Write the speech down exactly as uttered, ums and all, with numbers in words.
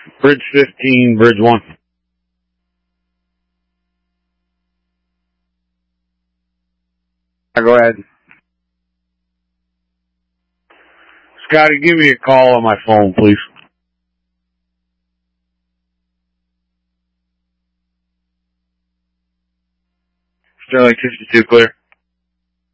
Bridge fifteen, Bridge one. Go ahead. Scotty, give me a call on my phone, please. Sterling sixty-two, clear.